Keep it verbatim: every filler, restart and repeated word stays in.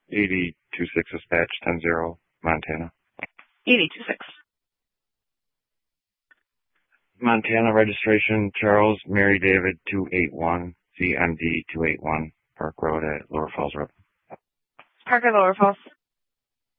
eighty two six dispatch, ten zero, Montana. eighty two six. Montana registration, Charles Mary David two eight one, C M D two eight one, Park Road at Lower Falls Road. Park at Lower Falls.